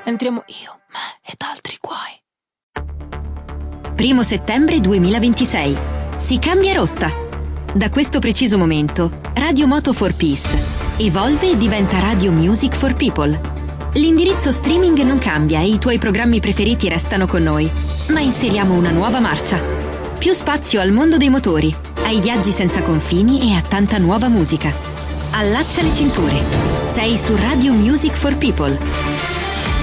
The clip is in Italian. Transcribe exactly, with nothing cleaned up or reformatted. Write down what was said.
Entriamo io, me ed altri guai. Primo settembre duemilaventisei. Si cambia rotta. Da questo preciso momento, Radio Moto for Peace evolve e diventa Radio Music for People. L'indirizzo streaming non cambia e i tuoi programmi preferiti restano con noi, ma inseriamo una nuova marcia. Più spazio al mondo dei motori, ai viaggi senza confini e a tanta nuova musica. Allaccia le cinture. Sei su Radio Music for People.